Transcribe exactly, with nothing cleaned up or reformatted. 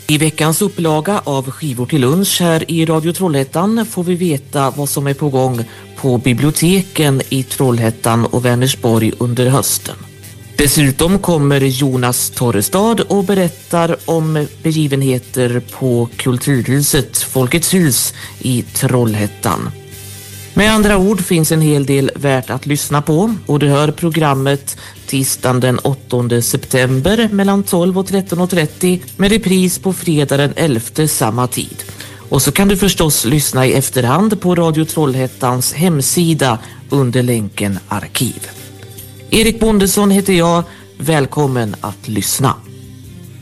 I veckans upplaga av Skivor till lunch här i Radio Trollhättan får vi veta vad som är på gång på biblioteken i Trollhättan och Vänersborg under hösten. Dessutom kommer Jonas Torrestad och berättar om begivenheter på Kulturhuset Folkets hus i Trollhättan. Med andra ord finns en hel del värt att lyssna på, och du hör programmet tisdagen den åttonde september mellan tolv och tretton och trettio med repris på fredag den elfte samma tid. Och så kan du förstås lyssna i efterhand på Radio Trollhättans hemsida under länken arkiv. Erik Bondesson heter jag, välkommen att lyssna.